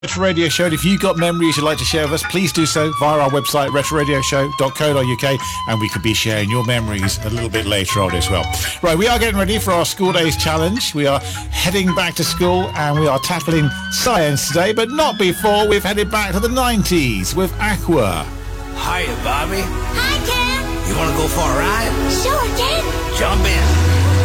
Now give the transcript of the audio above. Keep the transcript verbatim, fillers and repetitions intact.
Retro Radio Show. If you've got memories you'd like to share with us, please do so via our website, retro radio show dot co dot uk, and we could be sharing your memories a little bit later on as well. Right, we are getting ready for our School Days Challenge. We are heading back to school and we are tackling science today, but not before we've headed back to the nineties with Aqua. Hiya, Bobby. Hi, Ken. You want to go for a ride? Sure, Ken. Jump in.